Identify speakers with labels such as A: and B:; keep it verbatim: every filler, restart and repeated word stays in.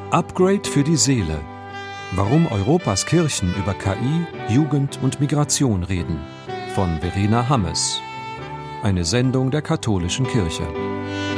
A: Upgrade für die Seele. Warum Europas Kirchen über K I, Jugend und Migration reden. Von Verena Hammes. Eine Sendung der Katholischen Kirche.